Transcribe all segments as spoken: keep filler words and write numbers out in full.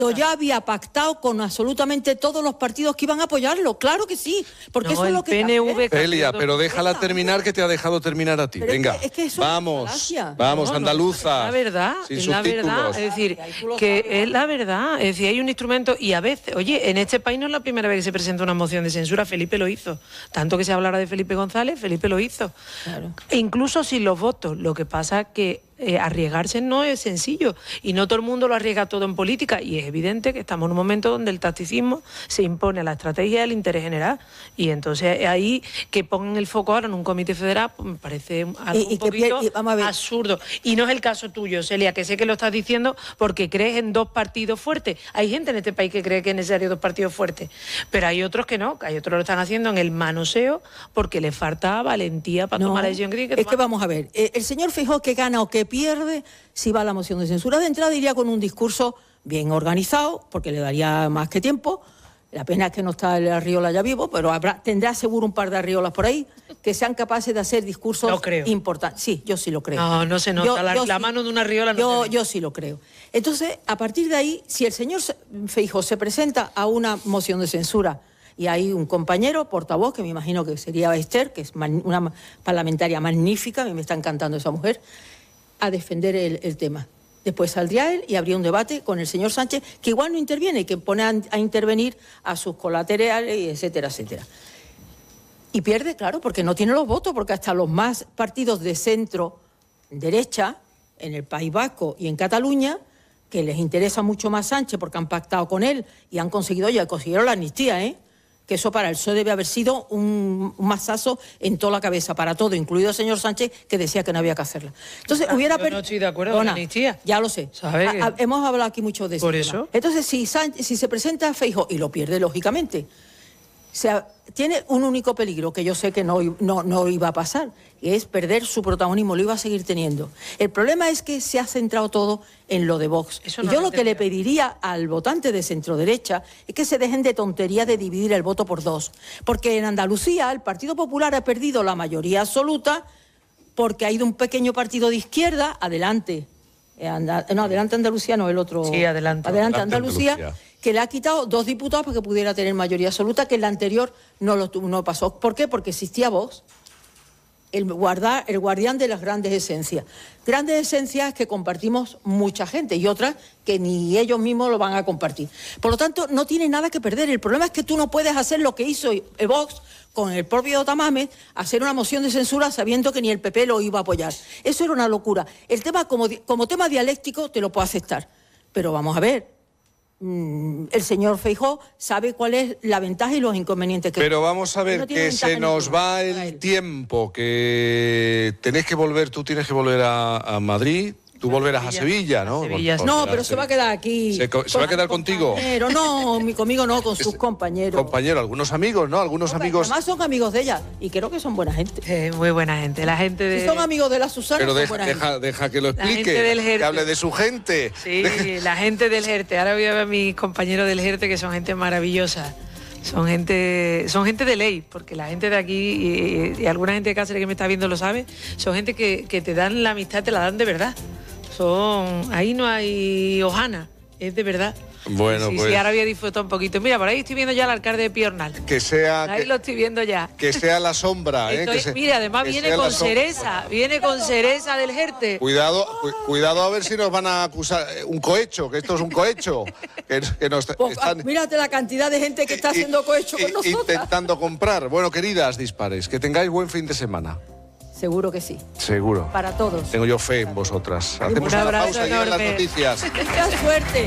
ya había pactado con absolutamente todos los partidos que iban a apoyarlo. Claro que sí, porque no, eso es lo que... P N V Elia, pero déjala terminar, que te ha dejado terminar a ti. Pero Venga, es que, es que eso vamos, es vamos, no, andaluza. No, es la verdad, sin es la verdad. Es decir, que es la verdad. Es decir, hay un instrumento y a veces, oye, en este país no es la primera vez que se presenta una moción de censura. Felipe lo hizo. Tanto que se hablara de Felipe González, Felipe lo hizo. Claro. E incluso sin los votos. Lo que pasa es que Eh, arriesgarse no es sencillo y no todo el mundo lo arriesga todo en política, y es evidente que estamos en un momento donde el tacticismo se impone a la estrategia del interés general, y entonces ahí que pongan el foco ahora en un comité federal pues me parece algo y, y un poquito que, y, vamos a ver. absurdo, y no es el caso tuyo, Celia, que sé que lo estás diciendo porque crees en dos partidos fuertes. Hay gente en este país que cree que es necesario dos partidos fuertes, pero hay otros que no, que hay otros que lo están haciendo en el manoseo porque les falta valentía para no, tomar la decisión que tiene que tomar. Es que vamos a ver, el señor Feijóo que gana o que pierde si va a la moción de censura. De entrada iría con un discurso bien organizado, porque le daría más que tiempo. La pena es que no está el Arriola ya vivo, pero habrá, tendrá seguro un par de Arriolas por ahí que sean capaces de hacer discursos no creo. importantes. Sí, yo sí lo creo. No, no se nota. Yo, la, yo la sí, mano de una Arriola no yo, se ve. Yo sí lo creo. Entonces, a partir de ahí, si el señor Feijóo se presenta a una moción de censura y hay un compañero, portavoz, que me imagino que sería Esther, que es una parlamentaria magnífica, a mí me está encantando esa mujer, a defender el, el tema. Después saldría él y habría un debate con el señor Sánchez, que igual no interviene, que pone a, a intervenir a sus colaterales, etcétera, etcétera. Y pierde, claro, porque no tiene los votos, porque hasta los más partidos de centro-derecha, en el País Vasco y en Cataluña, que les interesa mucho más Sánchez porque han pactado con él y han conseguido, ya consiguieron la amnistía, ¿eh? Que eso para el P S O E debe haber sido un, un mazazo en toda la cabeza, para todo, incluido el señor Sánchez, que decía que no había que hacerla. Entonces, ah, hubiera... Yo no estoy de acuerdo con la amnistía. Ya lo sé. A, a, hemos hablado aquí mucho de eso. ¿Por eso? Entonces, si, Sánchez, si se presenta Feijóo, y lo pierde, lógicamente, o sea, tiene un único peligro, que yo sé que no, no, no iba a pasar, y es perder su protagonismo, lo iba a seguir teniendo. El problema es que se ha centrado todo en lo de Vox. Eso y no yo lo lo que le pediría al votante de centro-derecha es que se dejen de tonterías de dividir el voto por dos. Porque en Andalucía el Partido Popular ha perdido la mayoría absoluta porque ha ido un pequeño partido de izquierda, adelante, eh, anda, no, adelante Andalucía, no, el otro... Sí, adelante. Adelante, adelante Andalucía, Andalucía, que le ha quitado dos diputados para que pudiera tener mayoría absoluta, que en la anterior no lo no pasó. ¿Por qué? Porque existía Vox, el, guardar, el guardián de las grandes esencias. Grandes esencias que compartimos mucha gente y otras que ni ellos mismos lo van a compartir. Por lo tanto, no tiene nada que perder. El problema es que tú no puedes hacer lo que hizo el Vox con el propio Tamames, hacer una moción de censura sabiendo que ni el P P lo iba a apoyar. Eso era una locura. El tema, como, como tema dialéctico, te lo puedo aceptar. Pero vamos a ver, el señor Feijóo sabe cuál es la ventaja y los inconvenientes que... Pero vamos a ver, no que se nos ninguna. va el tiempo, que tenés que volver, tú tienes que volver a, a Madrid, tú volverás a Sevilla, ¿no? A Sevilla, no, pero Sevilla. Se va a quedar aquí. ¿Se, se va a quedar contigo? No, conmigo no, con sus compañeros. Compañeros, algunos amigos, ¿no? Algunos no, amigos... Además son amigos de ella y creo que son buena gente. Eh, muy buena gente, la gente de... Si son amigos de la Susana, pero son deja, buena deja, gente. deja que lo explique, que hable de su gente. Sí, deja... la gente del Jerte. Ahora voy a ver a mis compañeros del Jerte, que son gente maravillosa. Son gente, son gente de ley, porque la gente de aquí, y, y alguna gente de Cáceres que me está viendo lo sabe, son gente que, que te dan la amistad, te la dan de verdad. Son, ahí no hay hojana, es de verdad. Bueno, sí, pues... sí, ahora voy a disfrutar un poquito. Mira, por ahí estoy viendo ya al alcalde de Piornal. Que sea... Ahí que, lo estoy viendo ya. Que sea la sombra, ¿eh? Estoy, que se, mira, además que viene con cereza, viene con cereza del Jerte. Cuidado, cu cuidado a ver si nos van a acusar un cohecho, que esto es un cohecho. Que, que nos pues, están... Mírate la cantidad de gente que está y, haciendo cohecho y, con nosotros. Intentando comprar. Bueno, queridas dispares, que tengáis buen fin de semana. Seguro que sí. Seguro. Para todos. Tengo yo fe en vosotras. Hacemos una pausa y llegan las noticias. ¡Qué suerte!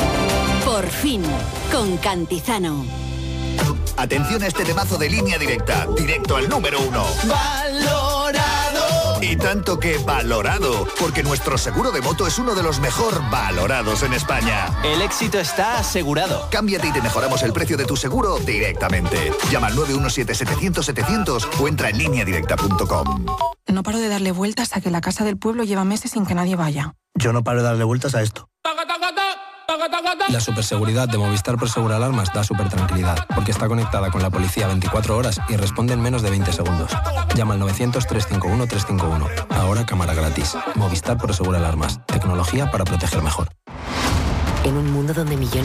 Por fin, con Cantizano. Atención a este temazo de Línea Directa, directo al número uno. ¡Valorado! Y tanto que valorado, porque nuestro seguro de moto es uno de los mejor valorados en España. El éxito está asegurado. Cámbiate y te mejoramos el precio de tu seguro directamente. Llama al nueve uno siete, setecientos, setecientos o entra en línea directa punto com. No paro de darle vueltas a que la casa del pueblo lleva meses sin que nadie vaya. Yo no paro de darle vueltas a esto. La superseguridad de Movistar Prosegur Alarmas da súper tranquilidad, porque está conectada con la policía veinticuatro horas y responde en menos de veinte segundos. Llama al novecientos, trescientos cincuenta y uno, trescientos cincuenta y uno. Ahora cámara gratis. Movistar Prosegur Alarmas. Tecnología para proteger mejor. En un mundo donde millones